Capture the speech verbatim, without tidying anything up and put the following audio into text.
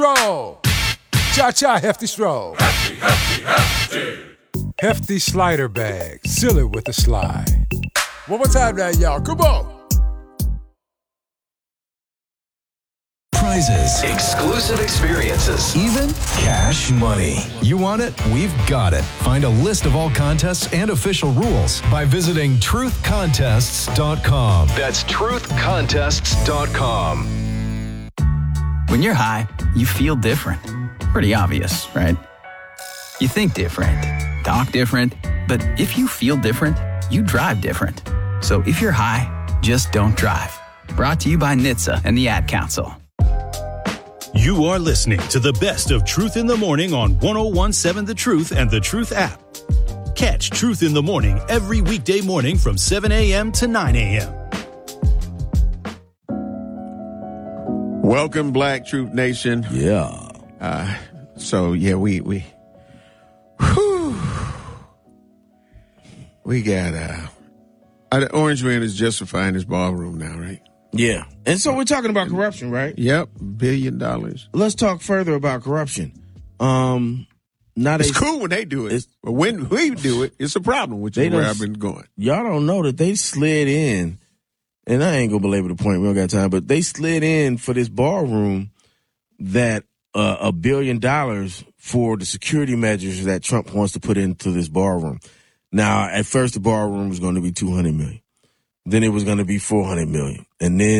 Stroll. Cha-cha hefty stroll. Hefty, hefty, hefty. Hefty slider bag. Seal it with a slide. One more time now, y'all. Come on. Prizes, exclusive experiences, even cash money. You want it? We've got it. Find a list of all contests and official rules by visiting truth contests dot com. That's truth contests dot com. When you're high, you feel different. Pretty obvious, right? You think different, talk different, but if you feel different, you drive different. So if you're high, just don't drive. Brought to you by N H T S A and the Ad Council. You are listening to the best of Truth in the Morning on one oh one point seven The Truth and The Truth app. Catch Truth in the Morning every weekday morning from seven a.m. to nine a.m. Welcome, Black Truth Nation. Yeah. Uh, so, yeah, we, we, whew, we got, uh, uh, Orange Man is justifying his ballroom now, right? Yeah. And so we're talking about corruption, right? Yep. Billion dollars. Let's talk further about corruption. Um, not It's a, cool when they do it. But when we do it, it's a problem, which is where I've been going. Y'all don't know that they slid in, and I ain't gonna belabor the point, we don't got time, but they slid in for this ballroom that uh, a billion dollars for the security measures that Trump wants to put into this ballroom. Now, at first the ballroom was going to be two hundred million dollars. Then it was going to be four hundred million dollars. And then